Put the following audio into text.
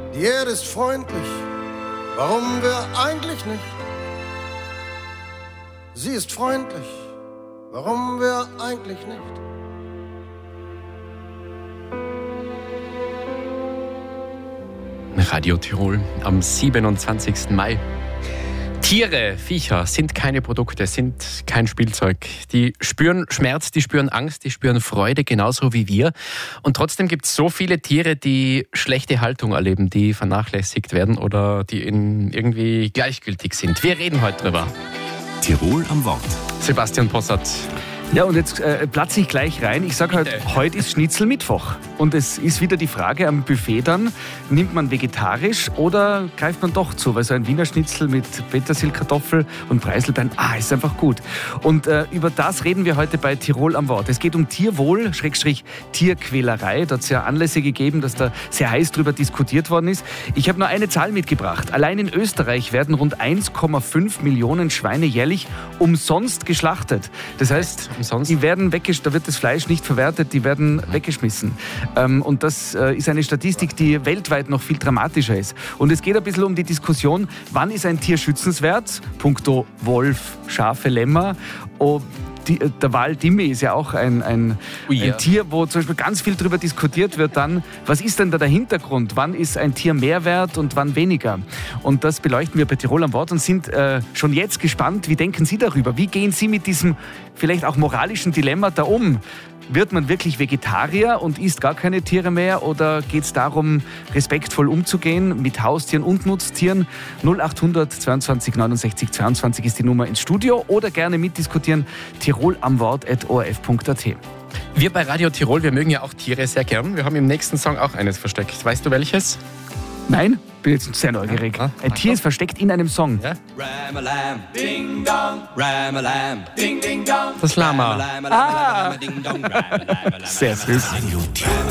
Die Erde ist freundlich, warum wir eigentlich nicht? Sie ist freundlich, warum wir eigentlich nicht? Radio Tirol am 27. Mai. Tiere, Viecher sind keine Produkte, sind kein Spielzeug. Die spüren Schmerz, die spüren Angst, die spüren Freude, genauso wie wir. Und trotzdem gibt es so viele Tiere, die schlechte Haltung erleben, die vernachlässigt werden oder die irgendwie gleichgültig sind. Wir reden heute drüber. Tirol am Wort. Sebastian Possart. Ja, und jetzt platze ich gleich rein. Ich sage halt, heute ist Schnitzelmittwoch. Und es ist wieder die Frage am Buffet dann, nimmt man vegetarisch oder greift man doch zu? Weil so ein Wiener Schnitzel mit Petersil, Kartoffel und Preiselbeeren, ist einfach gut. Und über das reden wir heute bei Tirol am Wort. Es geht um Tierwohl, Tierquälerei. Da hat es ja Anlässe gegeben, dass da sehr heiß drüber diskutiert worden ist. Ich habe nur eine Zahl mitgebracht. Allein in Österreich werden rund 1,5 Millionen Schweine jährlich umsonst geschlachtet. Das heißt, die werden da wird das Fleisch nicht verwertet, die werden weggeschmissen. Und das ist eine Statistik, die weltweit noch viel dramatischer ist. Und es geht ein bisschen um die Diskussion, wann ist ein Tier schützenswert? Punkto Wolf, Schafe, Lämmer. Der Waldimmi ist ja auch ein Tier, wo zum Beispiel ganz viel darüber diskutiert wird dann, was ist denn da der Hintergrund? Wann ist ein Tier mehr wert und wann weniger? Und das beleuchten wir bei Tirol am Wort und sind schon jetzt gespannt, wie denken Sie darüber? Wie gehen Sie mit diesem vielleicht auch moralischen Dilemma da um? Wird man wirklich Vegetarier und isst gar keine Tiere mehr oder geht es darum, respektvoll umzugehen mit Haustieren und Nutztieren? 0800 22 69 22 ist die Nummer ins Studio oder gerne mitdiskutieren tirolamwort@orf.at. Wir bei Radio Tirol, wir mögen ja auch Tiere sehr gern. Wir haben im nächsten Song auch eines versteckt. Weißt du welches? Nein? Bin jetzt sehr neugierig. Ja, ein Tier ist versteckt in einem Song. Ja? Ram-a-lam, ding dong, ram-a-lam, ding ding dong. Das Lama. Ram-a-lam, ding dong, ram-a-lam. Sehr süß. Radio Tirol.